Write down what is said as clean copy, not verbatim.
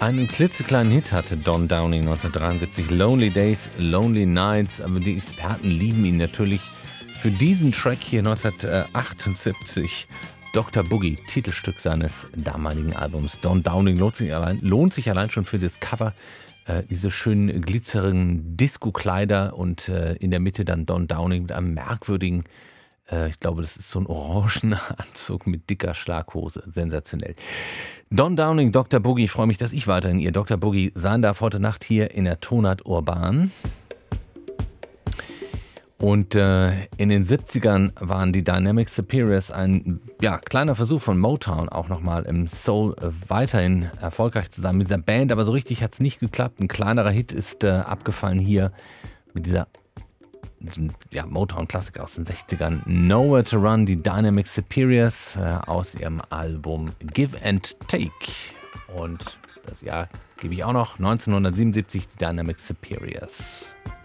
Einen klitzekleinen Hit hatte Don Downing 1973, Lonely Days, Lonely Nights, aber die Experten lieben ihn natürlich für diesen Track hier 1978. Dr. Boogie, Titelstück seines damaligen Albums. Don Downing lohnt sich allein schon für das Cover. Diese schönen glitzerigen Disco-Kleider und in der Mitte dann Don Downing mit einem merkwürdigen, ich glaube, das ist so ein orangener Anzug mit dicker Schlaghose. Sensationell. Don Downing, Dr. Boogie, ich freue mich, dass ich weiterhin Ihr Dr. Boogie sein darf heute Nacht hier in der Tonart Urban. Und in den 70ern waren die Dynamic Superiors ein kleiner Versuch von Motown, auch nochmal im Soul weiterhin erfolgreich zu sein mit dieser Band, aber so richtig hat es nicht geklappt. Ein kleinerer Hit ist abgefallen hier mit diesem Motown-Klassiker aus den 60ern. Nowhere to Run, die Dynamic Superiors aus ihrem Album Give and Take. Und das Jahr gebe ich auch noch, 1977, die Dynamic Superiors.